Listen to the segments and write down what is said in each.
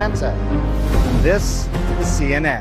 5. And this is CNN.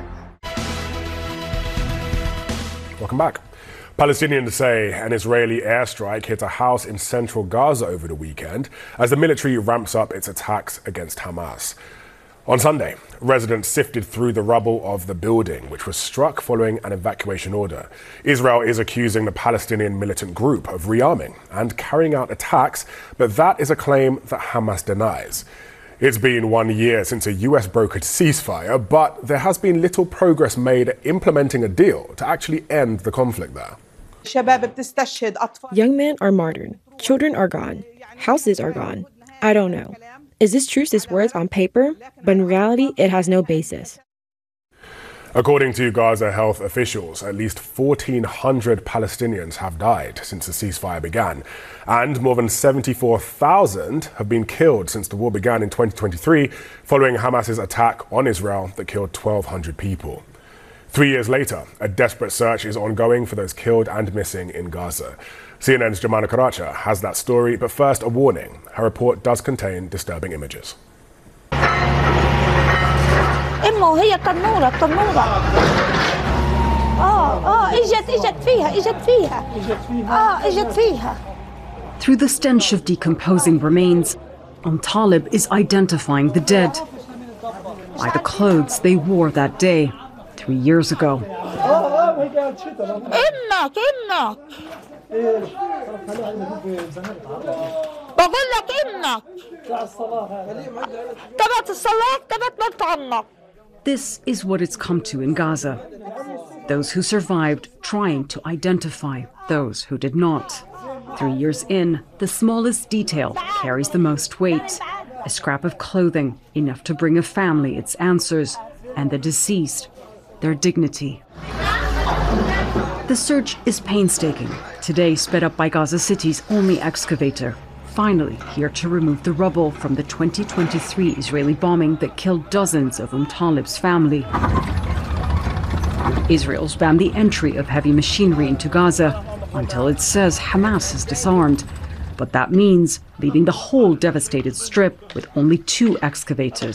Welcome back. Palestinians say an Israeli airstrike hit a house in central Gaza over the weekend as the military ramps up its attacks against Hamas. On Sunday, residents sifted through the rubble of the building, which was struck following an evacuation order. Israel is accusing the Palestinian militant group of rearming and carrying out attacks, but that is a claim that Hamas denies. It's been 1 year since a US brokered ceasefire, but there has been little progress made implementing a deal to actually end the conflict there. Young men are martyred. Children are gone. Houses are gone. I don't know. Is this true, this words on paper? But in reality, it has no basis. According to Gaza health officials, at least 1,400 Palestinians have died since the ceasefire began, and more than 74,000 have been killed since the war began in 2023, following Hamas's attack on Israel that killed 1,200 people. 3 years later, a desperate search is ongoing for those killed and missing in Gaza. CNN's Jemana Karacha has that story, but first a warning. Her report does contain disturbing images. Through the stench of decomposing remains, Talib is identifying the dead by the clothes they wore that day 3 years ago. This is what it's come to in Gaza. Those who survived trying to identify those who did not. 3 years in, the smallest detail carries the most weight. A scrap of clothing, enough to bring a family its answers, and the deceased their dignity. The search is painstaking, today sped up by Gaza City's only excavator, finally here to remove the rubble from the 2023 Israeli bombing that killed dozens of Talib's family. Israel's banned the entry of heavy machinery into Gaza until it says Hamas is disarmed. But that means leaving the whole devastated strip with only 2 excavators.